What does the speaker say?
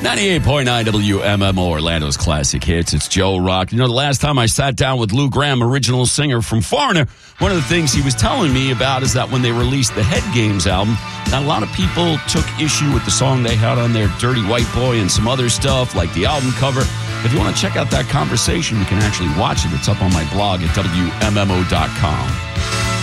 98.9 WMMO, Orlando's classic hits. It's Joe Rock. You know, the last time I sat down with Lou Gramm, original singer from Foreigner, one of the things he was telling me about is that when they released the Head Games album, that a lot of people took issue with the song they had on there, Dirty White Boy, and some other stuff like the album cover. If you want to check out that conversation, you can actually watch it. It's up on my blog at WMMO.com.